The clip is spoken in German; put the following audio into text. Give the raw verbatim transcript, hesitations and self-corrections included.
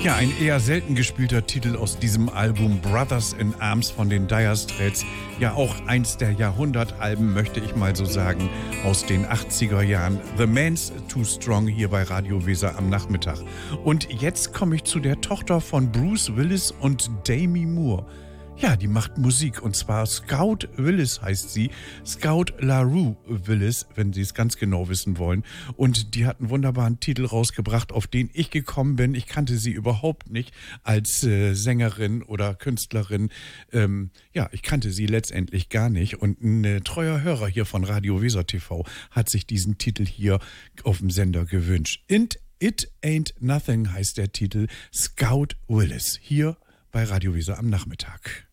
Ja, ein eher selten gespielter Titel aus diesem Album Brothers in Arms von den Dire Straits. Ja, auch eins der Jahrhundertalben, möchte ich mal so sagen, aus den achtziger Jahren. The Man's Too Strong hier bei Radio Weser am Nachmittag. Und jetzt komme ich zu der Tochter von Bruce Willis und Demi Moore. Ja, die macht Musik und zwar Scout Willis heißt sie. Scout LaRue Willis, wenn Sie es ganz genau wissen wollen. Und die hat einen wunderbaren Titel rausgebracht, auf den ich gekommen bin. Ich kannte sie überhaupt nicht als äh, Sängerin oder Künstlerin. Ähm, ja, ich kannte sie letztendlich gar nicht. Und ein äh, treuer Hörer hier von Radio Weser T V hat sich diesen Titel hier auf dem Sender gewünscht. And It Ain't Nothing heißt der Titel. Scout Willis hier bei Radio Weser am Nachmittag.